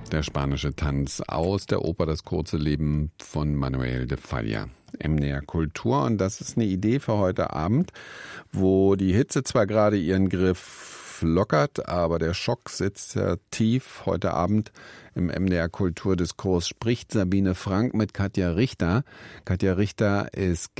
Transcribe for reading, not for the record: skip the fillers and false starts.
der spanische Tanz aus der Oper Das kurze Leben von Manuel de Falla. MDR Kultur, und das ist eine Idee für heute Abend, wo die Hitze zwar gerade ihren Griff lockert, aber der Schock sitzt ja tief. Heute Abend im MDR Kulturdiskurs spricht Sabine Frank mit Katja Richter. Katja Richter ist